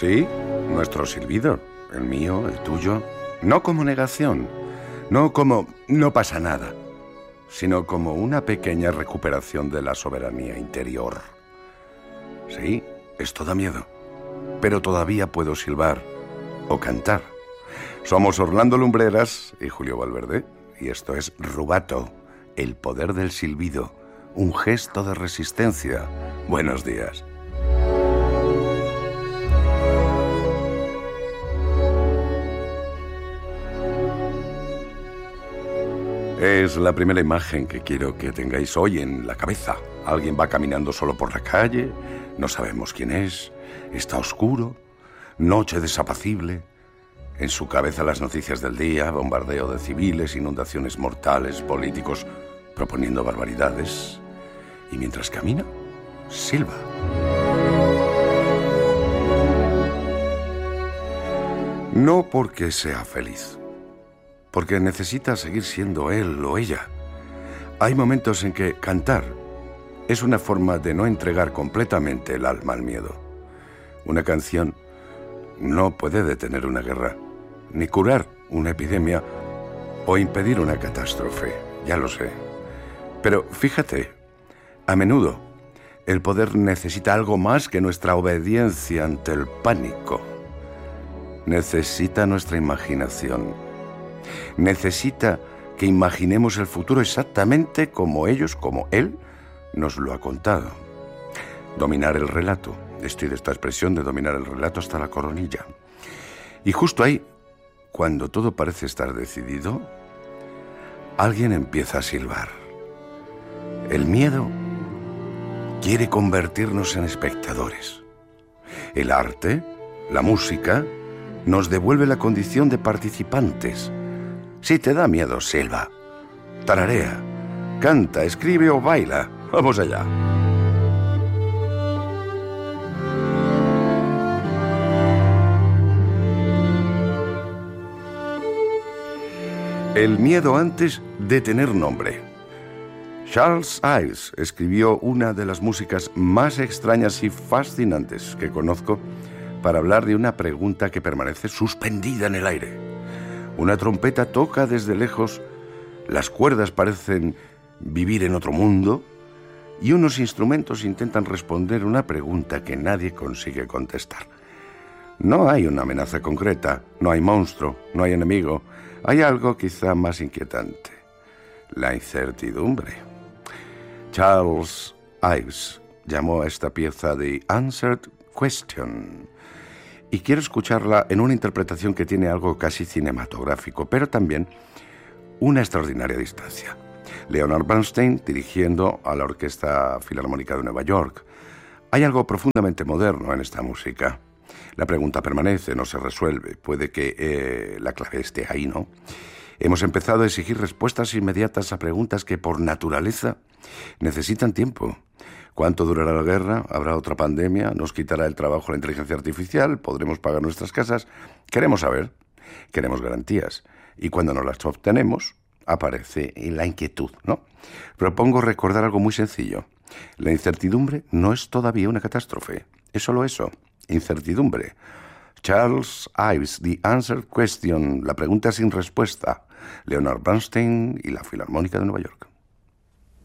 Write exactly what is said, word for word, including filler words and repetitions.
Sí, nuestro silbido, el mío, el tuyo, no como negación, no como no pasa nada, sino como una pequeña recuperación de la soberanía interior. Sí, esto da miedo, pero todavía puedo silbar o cantar. Somos Orlando Lumbreras y Julio Valverde, y esto es Rubato, el poder del silbido, un gesto de resistencia. Buenos días. Es la primera imagen que quiero que tengáis hoy en la cabeza. Alguien va caminando solo por la calle, no sabemos quién es, está oscuro, noche desapacible. En su cabeza las noticias del día, bombardeo de civiles, inundaciones mortales, políticos proponiendo barbaridades. Y mientras camina, silba. No porque sea feliz, porque necesita seguir siendo él o ella. Hay momentos en que cantar es una forma de no entregar completamente el alma al miedo. Una canción no puede detener una guerra, ni curar una epidemia o impedir una catástrofe, ya lo sé. Pero fíjate, a menudo el poder necesita algo más que nuestra obediencia ante el pánico. Necesita nuestra imaginación. Necesita que imaginemos el futuro exactamente como ellos, como él, nos lo ha contado. Dominar el relato. Estoy de esta expresión de dominar el relato hasta la coronilla. Y justo ahí, cuando todo parece estar decidido, alguien empieza a silbar. El miedo quiere convertirnos en espectadores. El arte, la música, nos devuelve la condición de participantes. Si te da miedo, silba, tararea, canta, escribe o baila. Vamos allá. El miedo antes de tener nombre. Charles Ives escribió una de las músicas más extrañas y fascinantes que conozco para hablar de una pregunta que permanece suspendida en el aire. Una trompeta toca desde lejos, las cuerdas parecen vivir en otro mundo y unos instrumentos intentan responder una pregunta que nadie consigue contestar. No hay una amenaza concreta, no hay monstruo, no hay enemigo. Hay algo quizá más inquietante: la incertidumbre. Charles Ives llamó a esta pieza The Answered Question. Y quiero escucharla en una interpretación que tiene algo casi cinematográfico, pero también una extraordinaria distancia. Leonard Bernstein dirigiendo a la Orquesta Filarmónica de Nueva York. Hay algo profundamente moderno en esta música. La pregunta permanece, no se resuelve. Puede que eh, la clave esté ahí, ¿no? Hemos empezado a exigir respuestas inmediatas a preguntas que por naturaleza necesitan tiempo. ¿Cuánto durará la guerra? ¿Habrá otra pandemia? ¿Nos quitará el trabajo la inteligencia artificial? ¿Podremos pagar nuestras casas? Queremos saber, queremos garantías. Y cuando no las obtenemos, aparece la inquietud, ¿no? Propongo recordar algo muy sencillo. La incertidumbre no es todavía una catástrofe. Es solo eso, incertidumbre. Charles Ives, The Answered Question, la pregunta sin respuesta. Leonard Bernstein y la Filarmónica de Nueva York.